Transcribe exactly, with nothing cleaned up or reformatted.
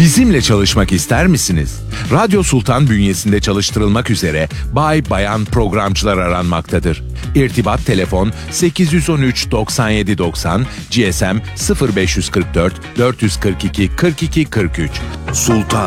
Bizimle çalışmak ister misiniz? Radyo Sultan bünyesinde çalıştırılmak üzere bay bayan programcılar aranmaktadır. İrtibat telefon sekiz yüz on üç doksan yedi doksan, G S M sıfır beş kırk dört dört kırk iki kırk iki kırk üç. Sultan